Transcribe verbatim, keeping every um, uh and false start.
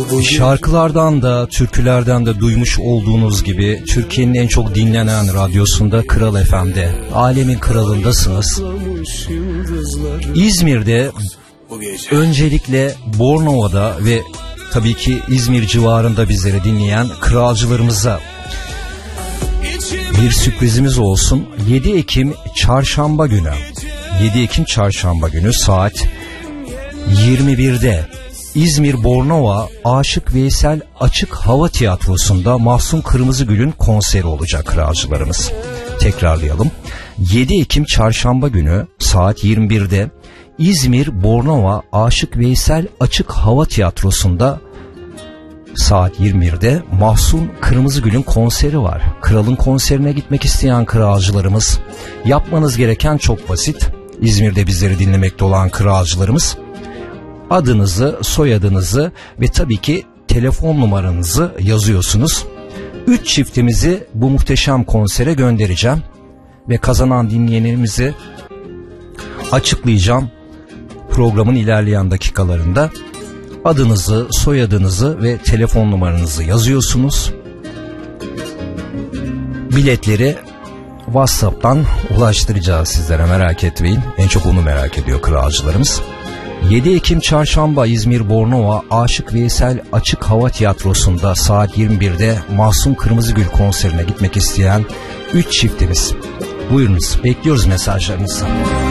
Şarkılardan da türkülerden de duymuş olduğunuz gibi Türkiye'nin en çok dinlenen radyosunda Kral F M'de alemin kralındasınız. İzmir'de öncelikle Bornova'da ve tabii ki İzmir civarında bizleri dinleyen kralcılarımıza bir sürprizimiz olsun. yedi Ekim Çarşamba günü yedi Ekim Çarşamba günü saat yirmi birde İzmir Bornova Aşık Veysel Açık Hava Tiyatrosu'nda Mahsun Kırmızıgül'ün konseri olacak kralcılarımız. Tekrarlayalım. yedi Ekim Çarşamba günü saat yirmi birde İzmir Bornova Aşık Veysel Açık Hava Tiyatrosu'nda saat yirmi birde Mahsun Kırmızıgül'ün konseri var. Kralın konserine gitmek isteyen kralcılarımız, yapmanız gereken çok basit. İzmir'de bizleri dinlemekte olan kralcılarımız, adınızı, soyadınızı ve tabii ki telefon numaranızı yazıyorsunuz. Üç çiftimizi bu muhteşem konsere göndereceğim ve kazanan dinleyenlerimizi açıklayacağım programın ilerleyen dakikalarında. Adınızı, soyadınızı ve telefon numaranızı yazıyorsunuz. Biletleri WhatsApp'tan ulaştıracağız sizlere, merak etmeyin. En çok onu merak ediyor kralcılarımız. yedi Ekim Çarşamba İzmir Bornova Aşık Veysel Açık Hava Tiyatrosu'nda saat yirmi birde Mahsun Kırmızıgül konserine gitmek isteyen üç çiftimiz. Buyurunuz, bekliyoruz mesajlarınızı.